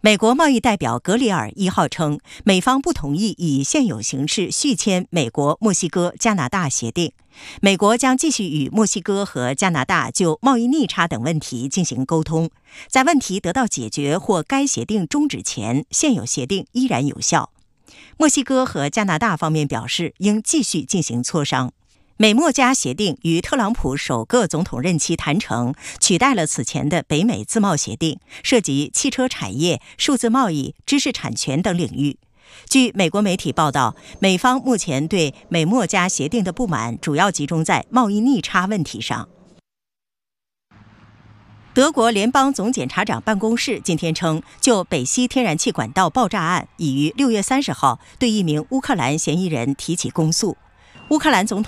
美国贸易代表格里尔1号称，美方不同意以现有形式续签美国、墨西哥、加拿大协定。美国将继续与墨西哥和加拿大就贸易逆差等问题进行沟通，在问题得到解决或该协定终止前，现有协定依然有效。墨西哥和加拿大方面表示，应继续进行磋商。美墨加协定于特朗普首个总统任期谈成，取代了此前的北美自贸协定，涉及汽车产业、数字贸易、知识产权等领域。据美国媒体报道，美方目前对美墨加协定的不满主要集中在贸易逆差问题上。德国联邦总检察长办公室今天称，就北溪天然气管道爆炸案，已于6月30号对一名乌克兰嫌疑人提起公诉。乌克兰总统